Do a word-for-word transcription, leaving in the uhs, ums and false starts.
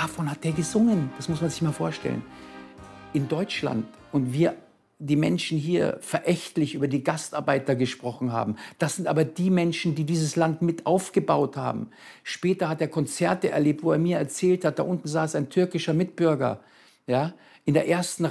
Davon hat der gesungen. Das muss man sich mal vorstellen. In Deutschland und wir, die Menschen hier, verächtlich über die Gastarbeiter gesprochen haben. Das sind aber die Menschen, die dieses Land mit aufgebaut haben. Später hat er Konzerte erlebt, wo er mir erzählt hat, da unten saß ein türkischer Mitbürger, ja, in der ersten